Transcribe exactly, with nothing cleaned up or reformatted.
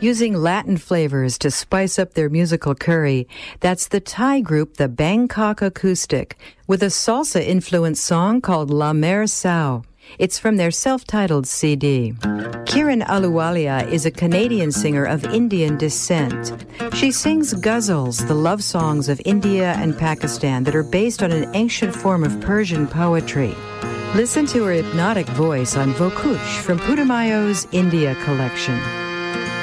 using Latin flavors to spice up their musical curry. That's the Thai group, the Bangkok Acoustic, with a salsa-influenced song called La Mer Sao. It's from their self-titled C D. Kiran Ahluwalia is a Canadian singer of Indian descent. She sings ghazals, the love songs of India and Pakistan that are based on an ancient form of Persian poetry. Listen to her hypnotic voice on Vokush from Putumayo's India collection.